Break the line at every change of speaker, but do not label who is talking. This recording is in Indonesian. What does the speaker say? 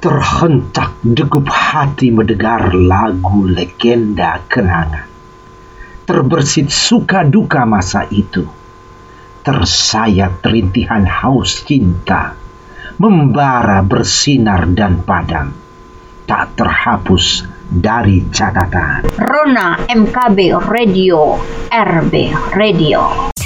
Terhentak degup hati mendengar lagu legenda kenangan. Terbersit suka duka masa itu. Tersayat rintihan haus cinta, membara bersinar dan padam, tak terhapus dari catatan.
Rona MKB Radio, RB Radio.